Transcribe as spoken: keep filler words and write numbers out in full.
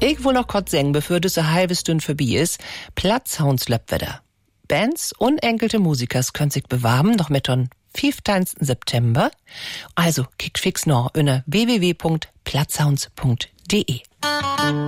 Ich will noch kurz sagen, bevor das eine halbe Stunde vorbei ist, Platzhounds löpweder. Bands und enkelte Musikers können sich bewerben, noch mit dem fünfzehnten September. Also, kickt fix noch unter w w w punkt platzhounds punkt d e.